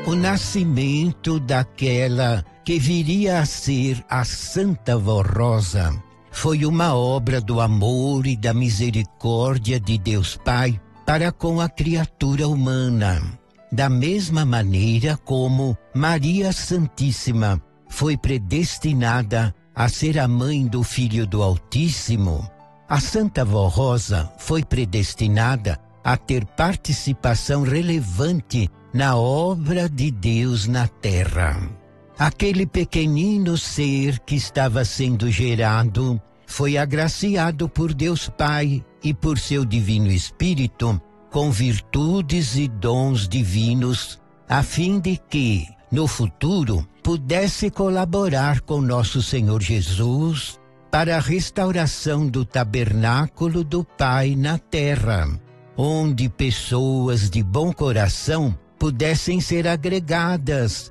O nascimento daquela que viria a ser a Santa Vó Rosa foi uma obra do amor e da misericórdia de Deus Pai para com a criatura humana. Da mesma maneira como Maria Santíssima foi predestinada a ser a mãe do Filho do Altíssimo, a Santa Vó Rosa foi predestinada a ter participação relevante na obra de Deus na terra. Aquele pequenino ser que estava sendo gerado foi agraciado por Deus Pai e por seu Divino Espírito com virtudes e dons divinos, a fim de que, no futuro, pudesse colaborar com nosso Senhor Jesus para a restauração do tabernáculo do Pai na terra, onde pessoas de bom coração pudessem ser agregadas,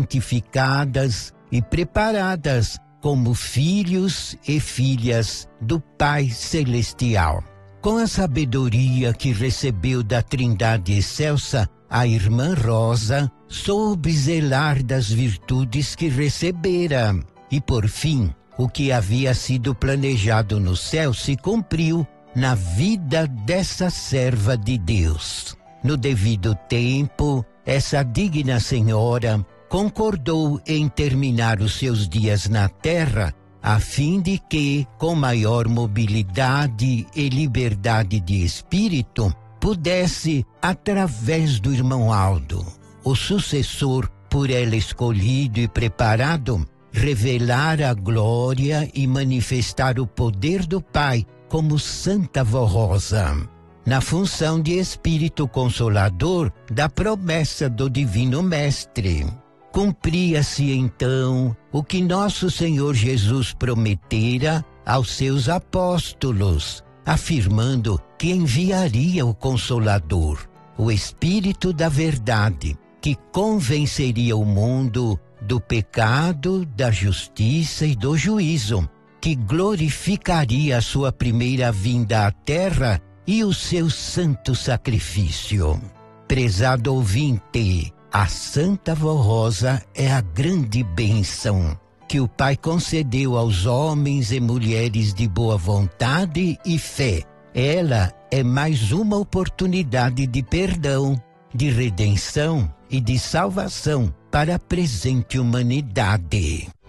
santificadas e preparadas como filhos e filhas do Pai Celestial. Com a sabedoria que recebeu da Trindade Excelsa, a irmã Rosa soube zelar das virtudes que recebera. E, por fim, o que havia sido planejado no céu se cumpriu na vida dessa serva de Deus. No devido tempo, essa digna senhora concordou em terminar os seus dias na terra, a fim de que, com maior mobilidade e liberdade de espírito, pudesse, através do irmão Aldo, o sucessor por ela escolhido e preparado, revelar a glória e manifestar o poder do Pai como Santa Vó Rosa, na função de Espírito Consolador da promessa do Divino Mestre. Cumpria-se então o que nosso Senhor Jesus prometera aos seus apóstolos, afirmando que enviaria o Consolador, o Espírito da Verdade, que convenceria o mundo do pecado, da justiça e do juízo, que glorificaria a sua primeira vinda à terra e o seu santo sacrifício. Prezado ouvinte, a Santa Vó Rosa é a grande bênção que o Pai concedeu aos homens e mulheres de boa vontade e fé. Ela é mais uma oportunidade de perdão, de redenção e de salvação para a presente humanidade.